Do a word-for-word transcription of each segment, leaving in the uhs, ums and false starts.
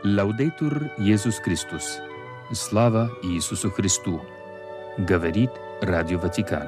Лаудейтур Иисус Христос. Слава Иисусу Христу. Говорит Радио Ватикан.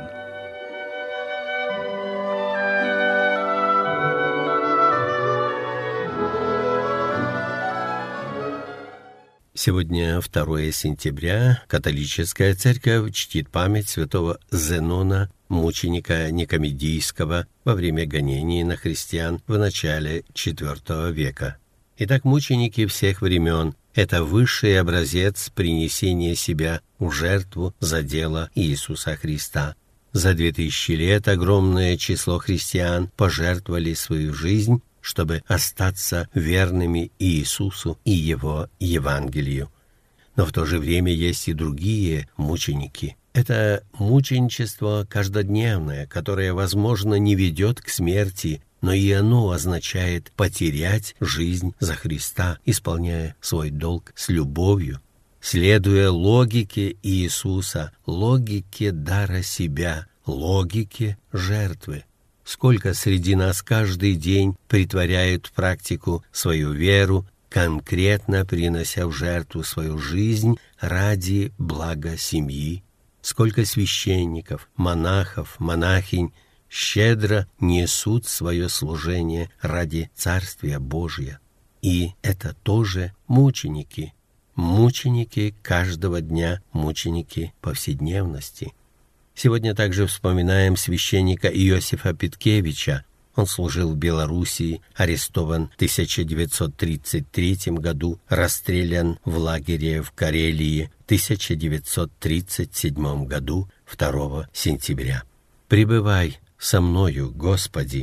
Сегодня второе сентября. Католическая церковь чтит память святого Зенона, мученика Никомедийского, во время гонений на христиан в начале четвёртого века. Итак, мученики всех времен — это высший образец принесения себя в жертву за дело Иисуса Христа. За две тысячи лет огромное число христиан пожертвовали свою жизнь, чтобы остаться верными Иисусу и Его Евангелию. Но в то же время есть и другие мученики. Это мученичество каждодневное, которое, возможно, не ведет к смерти, но и оно означает потерять жизнь за Христа, исполняя свой долг с любовью, следуя логике Иисуса, логике дара себя, логике жертвы. Сколько среди нас каждый день притворяют в практику свою веру, конкретно принося в жертву свою жизнь ради блага семьи. Сколько священников, монахов, монахинь щедро несут свое служение ради Царствия Божия. И это тоже мученики, мученики каждого дня, мученики повседневности. Сегодня также вспоминаем священника Иосифа Питкевича. Он служил в Белоруссии, арестован в тысяча девятьсот тридцать третьем году, расстрелян в лагере в Карелии в тысяча девятьсот тридцать седьмом году, второго сентября. «Пребывай со мною, Господи,